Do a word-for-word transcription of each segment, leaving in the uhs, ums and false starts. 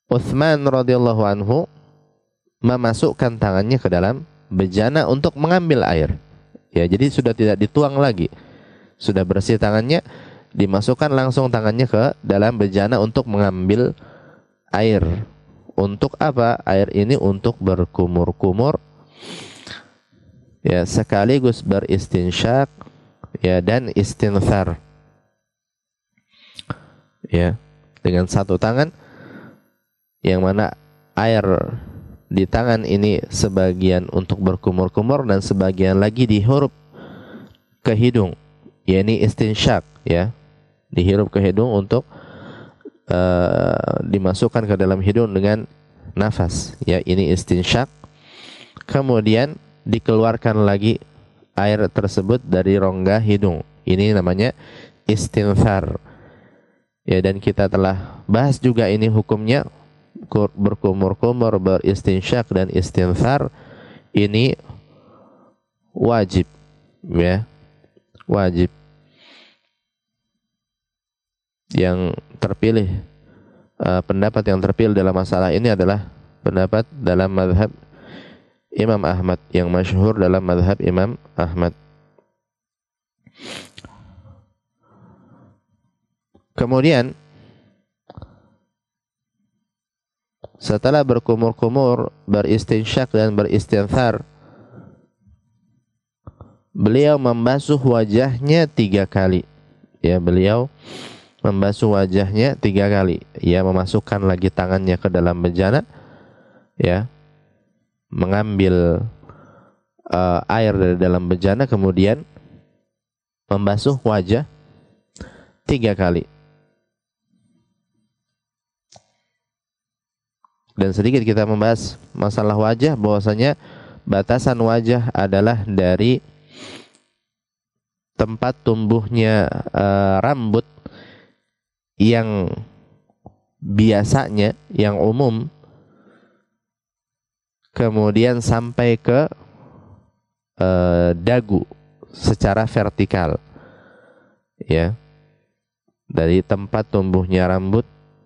Utsman radhiyallahu anhu memasukkan tangannya ke dalam bejana untuk mengambil air. Ya, jadi sudah tidak dituang lagi. Sudah bersih tangannya, dimasukkan langsung tangannya ke dalam bejana untuk mengambil air. Untuk apa? Air ini untuk berkumur-kumur, ya, sekaligus beristinsyak, ya, dan istinthar. Ya, dengan satu tangan, yang mana air di tangan ini sebagian untuk berkumur-kumur dan sebagian lagi dihirup ke hidung, yakni istinsyak, ya, dihirup ke hidung untuk uh, dimasukkan ke dalam hidung dengan nafas, ya, ini istinsyak. Kemudian dikeluarkan lagi air tersebut dari rongga hidung, ini namanya istinthar, ya, dan kita telah bahas juga ini hukumnya. Berkumur-kumur, beristinsyak dan istinthar ini wajib, ya, wajib. Yang terpilih, uh, pendapat yang terpilih dalam masalah ini adalah pendapat dalam mazhab Imam Ahmad, yang masyhur dalam mazhab Imam Ahmad. Kemudian setelah berkumur-kumur, beristinsyak dan beristinthar, beliau membasuh wajahnya tiga kali. Ya, beliau membasuh wajahnya tiga kali. Ya, memasukkan lagi tangannya ke dalam bejana, ya, mengambil uh, air dari dalam bejana, kemudian membasuh wajah tiga kali. Dan sedikit kita membahas masalah wajah, bahwasanya batasan wajah adalah dari tempat tumbuhnya uh, rambut yang biasanya, yang umum, kemudian sampai ke uh, dagu secara vertikal, ya, dari tempat tumbuhnya rambut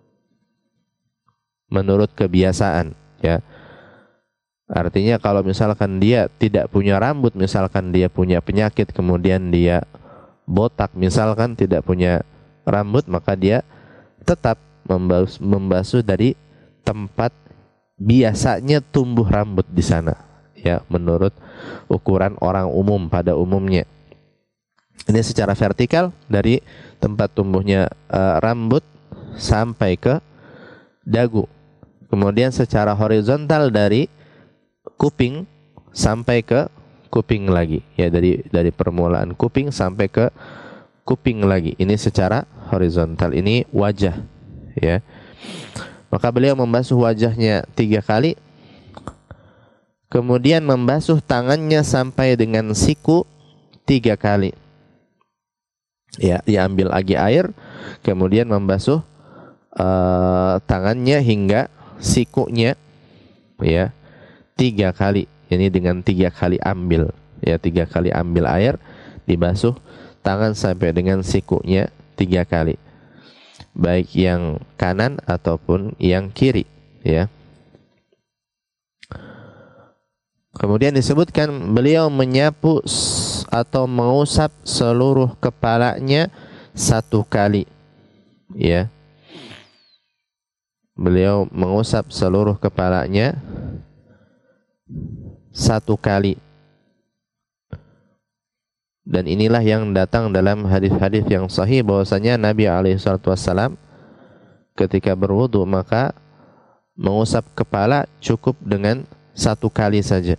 menurut kebiasaan, ya. Artinya kalau misalkan dia tidak punya rambut, misalkan dia punya penyakit, kemudian dia botak, misalkan tidak punya rambut, maka dia tetap membasuh, membasuh dari tempat biasanya tumbuh rambut di sana, ya, menurut ukuran orang umum pada umumnya. Ini secara vertikal dari tempat tumbuhnya uh, rambut sampai ke dagu. Kemudian secara horizontal dari kuping sampai ke kuping lagi, ya, dari dari permulaan kuping sampai ke kuping lagi. Ini secara horizontal, ini wajah, ya. Maka beliau membasuh wajahnya tiga kali, kemudian membasuh tangannya sampai dengan siku tiga kali. Ya, diambil lagi air, kemudian membasuh uh, tangannya hingga sikunya, ya, tiga kali. Ini dengan tiga kali ambil, ya, tiga kali ambil air, dibasuh tangan sampai dengan sikunya tiga kali, baik yang kanan ataupun yang kiri, ya. Kemudian disebutkan beliau menyapu atau mengusap seluruh kepalanya satu kali, ya. Beliau mengusap seluruh kepalanya satu kali. Dan inilah yang datang dalam hadis-hadis yang sahih, bahwasanya Nabi alaihi salatu wassalam ketika berwudu maka mengusap kepala cukup dengan satu kali saja.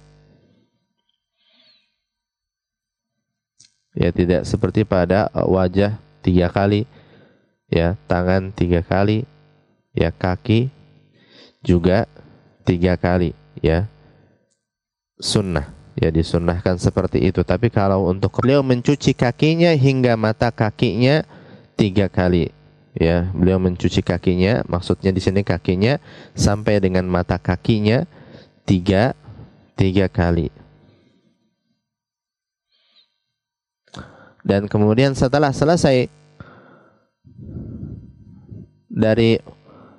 Ya, tidak seperti pada wajah tiga kali, ya, tangan tiga kali, ya, kaki juga tiga kali, ya, sunnah, ya, disunnahkan seperti itu. Tapi kalau untuk beliau mencuci kakinya hingga mata kakinya tiga kali, ya, beliau mencuci kakinya, maksudnya di sini kakinya sampai dengan mata kakinya tiga tiga kali. Dan kemudian setelah selesai dari